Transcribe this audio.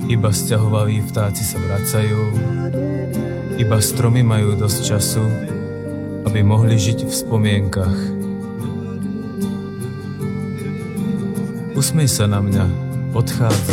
Iba sťahovaví vtáci sa vracajú, iba stromy majú dosť času, aby mohli žiť v spomienkach. Usmej sa na mňa, odchádza.